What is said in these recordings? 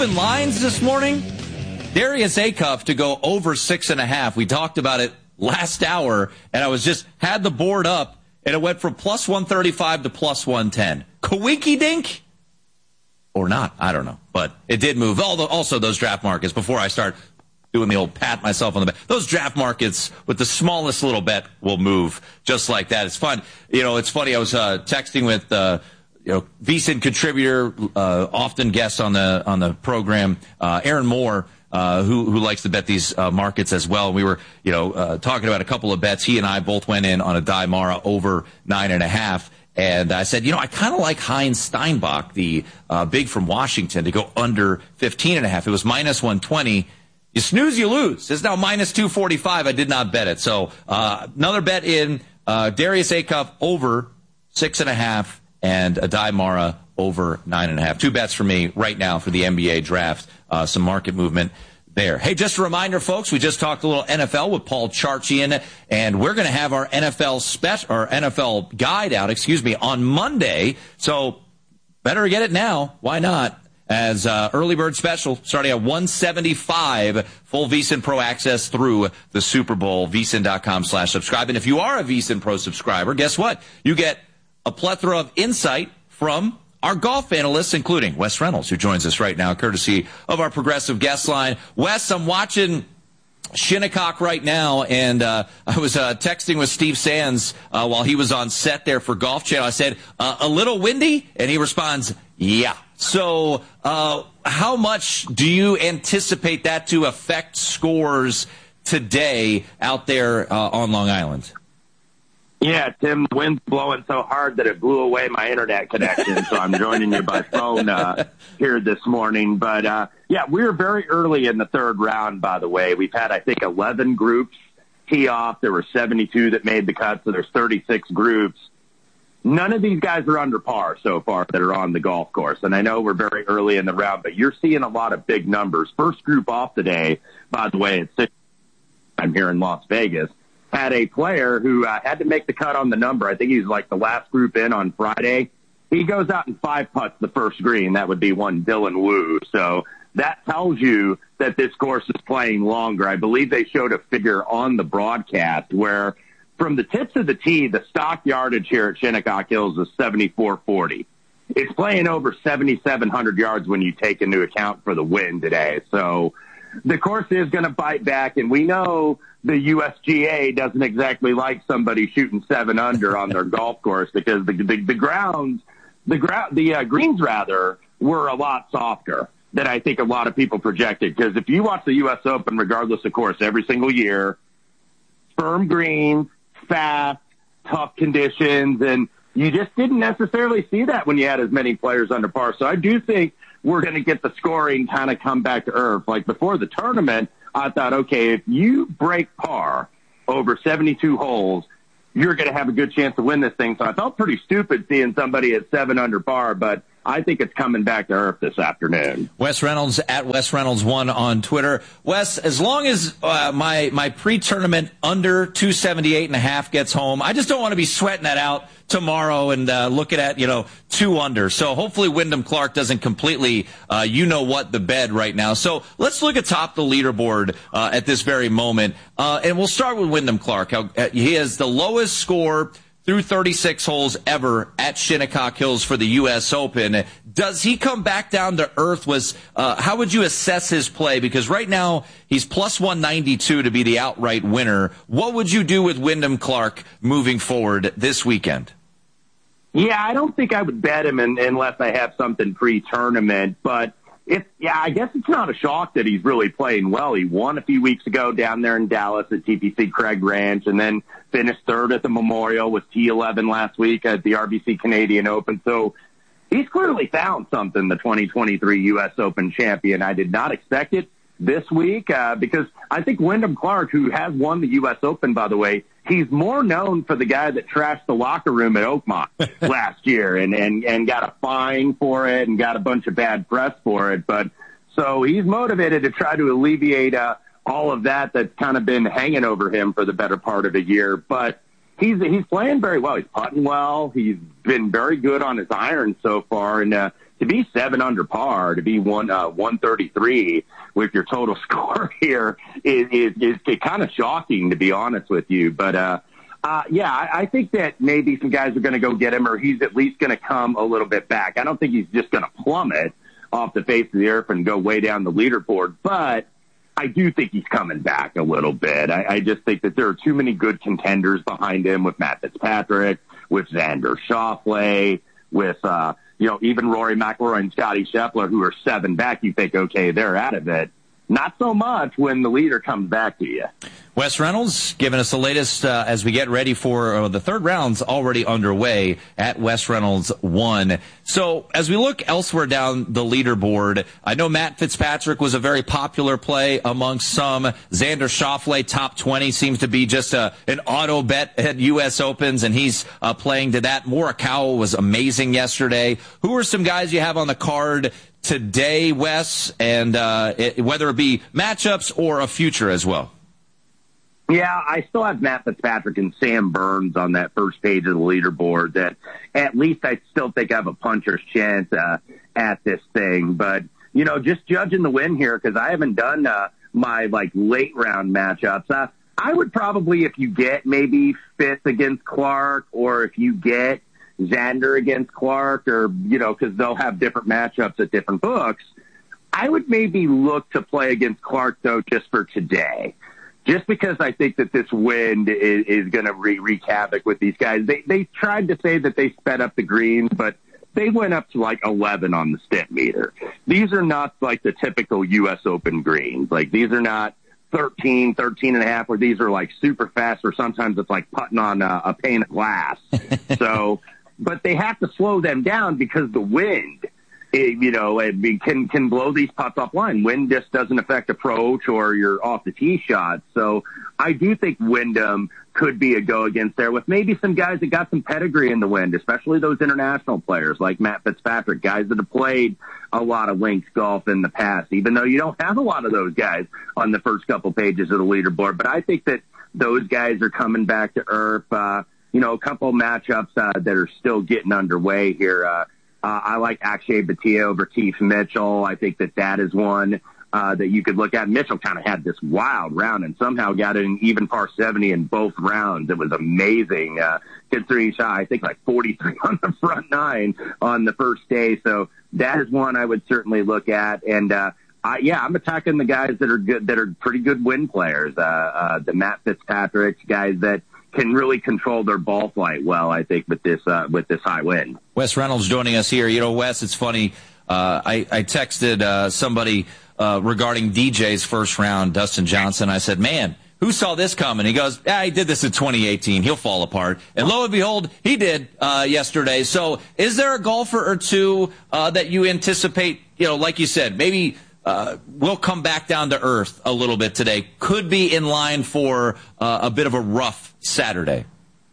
moving lines this morning. Darius Acuff to go over 6.5. We talked about it last hour, and I had the board up, and it went from plus 135 to plus 110. Kawiki dink? Or not, I don't know. But it did move. Also, those draft markets, before I start doing the old pat myself on the back, those draft markets with the smallest little bet will move just like that. It's fun. It's funny. I was texting with VSiN contributor, often guest on the program, Aaron Moore, who likes to bet these markets as well. We were talking about a couple of bets. He and I both went in on a Di Mara over 9.5. And I said, I kind of like Heinz Steinbach, the big from Washington, to go under 15.5. It was minus 120. You snooze, you lose. It's now minus 245. I did not bet it. So another bet in Darius Acuff over 6.5 and a Di Mara over 9.5. Two bets for me right now for the NBA draft. Some market movement there. Hey, just a reminder, folks, we just talked a little NFL with Paul Charchian, and we're going to have our NFL guide out, on Monday. So better get it now. Why not? As early bird special, starting at $175, full VSiN Pro access through the Super Bowl, VSiN.com/subscribe. And if you are a VSiN Pro subscriber, guess what? You get a plethora of insight from our golf analysts, including Wes Reynolds, who joins us right now, courtesy of our progressive guest line. Wes, I'm watching Shinnecock right now, and I was texting with Steve Sands while he was on set there for Golf Channel. I said, a little windy? And he responds, yeah. So how much do you anticipate that to affect scores today out there on Long Island? Yeah, Tim, the wind's blowing so hard that it blew away my internet connection, so I'm joining you by phone here this morning. But, we're very early in the third round, by the way. We've had, I think, 11 groups tee off. There were 72 that made the cut, so there's 36 groups. None of these guys are under par so far that are on the golf course. And I know we're very early in the round, but you're seeing a lot of big numbers. First group off today, by the way, at 6, I'm here in Las Vegas, had a player who had to make the cut on the number. I think he was like the last group in on Friday. He goes out and 5 putts the first green. That would be one Dylan Wu. So that tells you that this course is playing longer. I believe they showed a figure on the broadcast where from the tips of the tee, the stock yardage here at Shinnecock Hills is 7440. It's playing over 7,700 yards when you take into account for the wind today. So the course is going to bite back, and we know the USGA doesn't exactly like somebody shooting 7 under on their golf course because the greens rather were a lot softer than I think a lot of people projected. Because if you watch the U.S. Open, regardless of course, every single year, firm greens, fast, tough conditions, and you just didn't necessarily see that when you had as many players under par. So I do think we're going to get the scoring kind of come back to earth. Like before the tournament, I thought, okay, if you break par over 72 holes, you're going to have a good chance to win this thing. So I felt pretty stupid seeing somebody at 7 under par, but I think it's coming back to earth this afternoon. Wes Reynolds at Wes Reynolds 1 on Twitter. Wes, as long as my pre-tournament under 278.5 gets home, I just don't want to be sweating that out tomorrow and looking at 2 under. So hopefully Wyndham Clark doesn't completely the bed right now. So let's look atop the leaderboard at this very moment, and we'll start with Wyndham Clark. He has the lowest score through 36 holes ever at Shinnecock Hills for the U.S. Open. Does he come back down to earth? How would you assess his play? Because right now he's plus 192 to be the outright winner. What would you do with Wyndham Clark moving forward this weekend? Yeah, I don't think I would bet him unless I have something pre-tournament, but I guess it's not a shock that he's really playing well. He won a few weeks ago down there in Dallas at TPC Craig Ranch and then finished third at the Memorial with T11 last week at the RBC Canadian Open. So he's clearly found something, the 2023 U.S. Open champion. I did not expect it this week because I think Wyndham Clark, who has won the U.S. Open, by the way, he's more known for the guy that trashed the locker room at Oakmont last year and got a fine for it and got a bunch of bad press for it. But so he's motivated to try to alleviate all of that that's kind of been hanging over him for the better part of a year. But he's playing very well. He's putting well. He's been very good on his irons so far. And to be 7 under par, to be 133 with your total score here is kind of shocking, to be honest with you. But, I think that maybe some guys are going to go get him, or he's at least going to come a little bit back. I don't think he's just going to plummet off the face of the earth and go way down the leaderboard, but I do think he's coming back a little bit. I just think that there are too many good contenders behind him with Matt Fitzpatrick, with Xander Schauffele, with, even Rory McIlroy and Scotty Scheffler, who are 7 back. You think, okay, they're out of it. Not so much when the leader comes back to you. Wes Reynolds giving us the latest as we get ready for the third round's already underway at Wes Reynolds 1. So as we look elsewhere down the leaderboard, I know Matt Fitzpatrick was a very popular play amongst some. Xander Schauffele, top 20, seems to be just an auto bet at U.S. Opens, and he's playing to that. Morikawa was amazing yesterday. Who are some guys you have on the card today, Wes, and whether it be matchups or a future as well? Yeah, I still have Matt Fitzpatrick and Sam Burns on that first page of the leaderboard. That at least I still think I have a puncher's chance at this thing. But, just judging the win here, because I haven't done my late round matchups. I would probably, if you get maybe Fitz against Clark, or if you get Xander against Clark, or, because they'll have different matchups at different books, I would maybe look to play against Clark, though, just for today. Just because I think that this wind is going to wreak havoc with these guys. They tried to say that they sped up the greens, but they went up to 11 on the stent meter. These are not the typical U.S. Open greens. These are not 13 and a half, where these are super fast, or sometimes it's like putting on a pane of glass. But they have to slow them down because the wind, it can blow these putts offline. Wind just doesn't affect approach or your off the tee shot. So I do think Wyndham could be a go against there, with maybe some guys that got some pedigree in the wind, especially those international players like Matt Fitzpatrick, guys that have played a lot of links golf in the past, even though you don't have a lot of those guys on the first couple pages of the leaderboard. But I think that those guys are coming back to earth. A couple matchups that are still getting underway here. I like Akshay Bhatia over Keith Mitchell. I think that is one that you could look at. Mitchell kind of had this wild round and somehow got an even par 70 in both rounds. It was amazing. Considering he shot, I think, 43 on the front 9 on the first day. So that is one I would certainly look at. And I'm attacking the guys that are good, that are pretty good win players. The Matt Fitzpatrick guys that can really control their ball flight well, I think, with this high wind. Wes Reynolds joining us here. Wes, it's funny. I texted somebody regarding DJ's first round, Dustin Johnson. I said, man, who saw this coming? He goes, he did this in 2018. He'll fall apart. And lo and behold, he did yesterday. So is there a golfer or two that you anticipate, like you said, maybe we'll come back down to earth a little bit today, could be in line for a bit of a rough Saturday?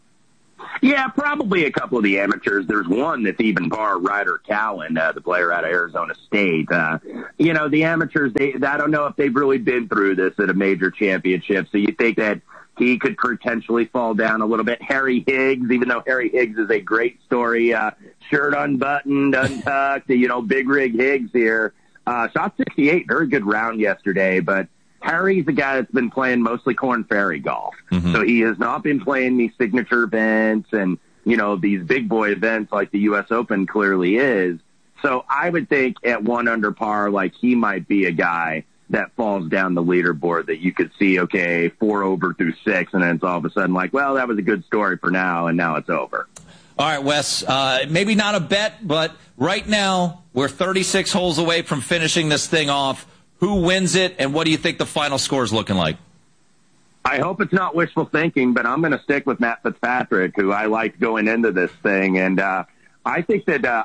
Yeah, probably a couple of the amateurs. There's one that's even par, Ryder Cowan, the player out of Arizona State. The amateurs, I don't know if they've really been through this at a major championship, so you think that he could potentially fall down a little bit. Harry Higgs, even though Harry Higgs is a great story, shirt unbuttoned, untucked, big rig Higgs here. Shot 68, very good round yesterday, but Harry's a guy that's been playing mostly Korn Ferry golf. Mm-hmm. So he has not been playing these signature events and, these big boy events like the U.S. Open clearly is. So I would think at 1 under par, he might be a guy that falls down the leaderboard that you could see, 4 over through 6, and then it's all of a sudden that was a good story for now, and now it's over. All right, Wes, maybe not a bet, but right now we're 36 holes away from finishing this thing off. Who wins it, and what do you think the final score is looking like? I hope it's not wishful thinking, but I'm going to stick with Matt Fitzpatrick, who I liked going into this thing. And I think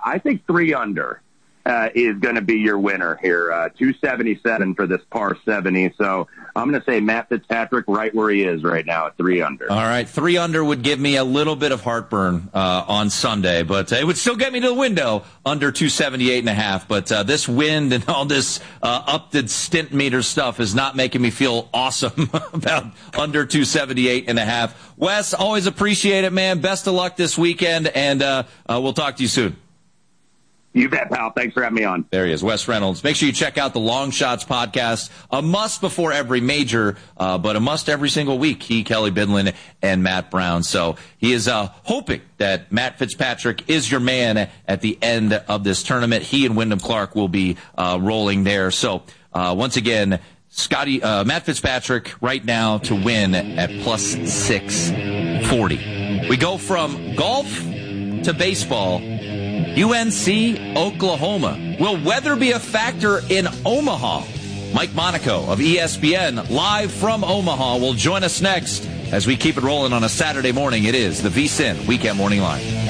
3 under is going to be your winner here. 277 for this par 70. So I'm going to say Matt Fitzpatrick right where he is right now at 3 under. All right. 3 under would give me a little bit of heartburn on Sunday, but it would still get me to the window under 278.5. But this wind and all this updated stint meter stuff is not making me feel awesome about under 278.5. Wes, always appreciate it, man. Best of luck this weekend, and we'll talk to you soon. You bet, pal. Thanks for having me on. There he is, Wes Reynolds. Make sure you check out the Long Shots podcast. A must before every major, but a must every single week. He, Kelly Bidlin, and Matt Brown. So he is hoping that Matt Fitzpatrick is your man at the end of this tournament. He and Wyndham Clark will be rolling there. So once again, Matt Fitzpatrick right now to win at plus 640. We go from golf to baseball. UNC, Oklahoma. Will weather be a factor in Omaha? Mike Monaco of ESPN, live from Omaha, will join us next as we keep it rolling on a Saturday morning. It is the VSiN Weekend Morning Line.